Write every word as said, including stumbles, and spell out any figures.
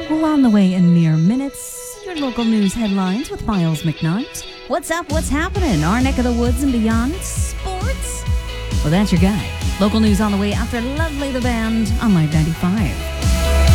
Well, on the way in mere minutes, your local news headlines with Miles McKnight. What's up? What's happening? Our neck of the woods and beyond. Sports? Well, that's your guy. Local news on the way after Lovely the Band on Live ninety-five.